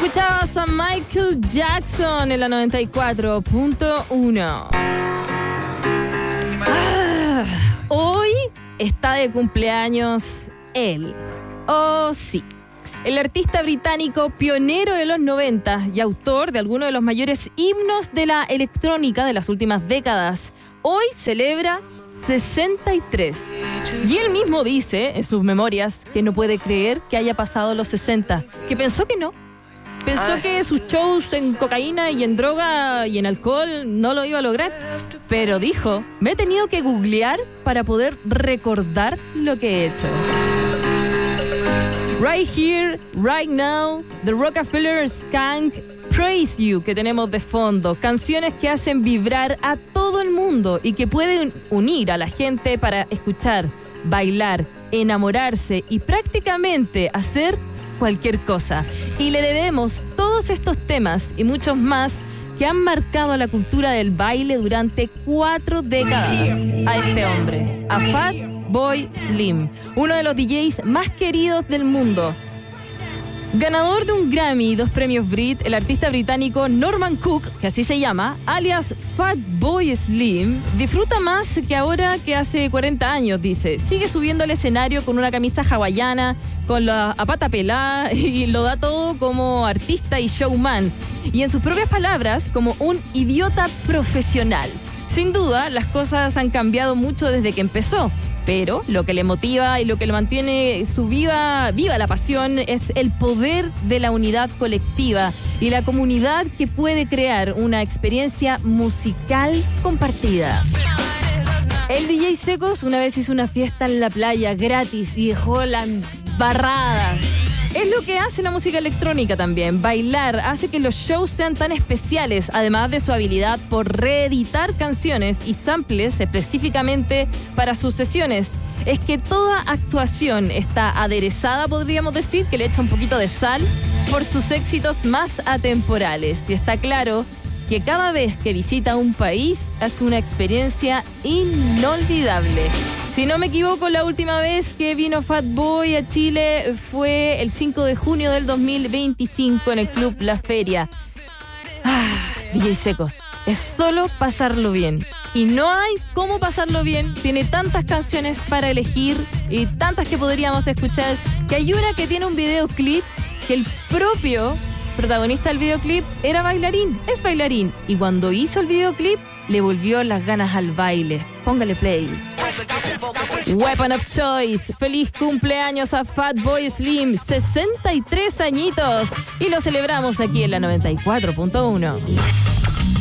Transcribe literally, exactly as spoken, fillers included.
Escuchabas a Michael Jackson en la noventa y cuatro punto uno. Ah, hoy está de cumpleaños él. Oh, sí. El artista británico pionero de los noventa y autor de algunos de los mayores himnos de la electrónica de las últimas décadas, hoy celebra sesenta y tres. Y él mismo dice en sus memorias que no puede creer que haya pasado los sesenta, que pensó que no. Pensó que sus shows en cocaína y en droga y en alcohol no lo iba a lograr. Pero dijo, me he tenido que googlear para poder recordar lo que he hecho. Right Here, Right Now, The Rockefeller Skank, Praise You, que tenemos de fondo. Canciones que hacen vibrar a todo el mundo y que pueden unir a la gente para escuchar, bailar, enamorarse y prácticamente hacer cualquier cosa. Y le debemos todos estos temas y muchos más que han marcado la cultura del baile durante cuatro décadas a este hombre, a Fatboy Slim, uno de los D Js más queridos del mundo. Ganador de un Grammy y dos premios Brit, el artista británico Norman Cook, que así se llama, alias Fatboy Slim, disfruta más que ahora que hace cuarenta años, dice. Sigue subiendo al escenario con una camisa hawaiana, con la a pata pelada, y lo da todo como artista y showman. Y en sus propias palabras, como un idiota profesional. Sin duda, las cosas han cambiado mucho desde que empezó. Pero lo que le motiva y lo que le mantiene su viva, viva la pasión es el poder de la unidad colectiva y la comunidad que puede crear una experiencia musical compartida. El D J Secos una vez hizo una fiesta en la playa gratis y dejó la embarrada. Es lo que hace la música electrónica también. Bailar hace que los shows sean tan especiales, además de su habilidad por reeditar canciones y samples específicamente para sus sesiones. Es que toda actuación está aderezada, podríamos decir, que le echa un poquito de sal por sus éxitos más atemporales. Y está claro que cada vez que visita un país es una experiencia inolvidable. Si no me equivoco, la última vez que vino Fatboy a Chile fue el cinco de junio del dos mil veinticinco en el Club La Feria. Ah, D J Secos, es solo pasarlo bien. Y no hay cómo pasarlo bien. Tiene tantas canciones para elegir y tantas que podríamos escuchar, que hay una que tiene un videoclip que el propio protagonista del videoclip era bailarín, es bailarín. Y cuando hizo el videoclip, le volvió las ganas al baile. Póngale play. Weapon of Choice, feliz cumpleaños a Fatboy Slim, sesenta y tres añitos, y lo celebramos aquí en la noventa y cuatro punto uno.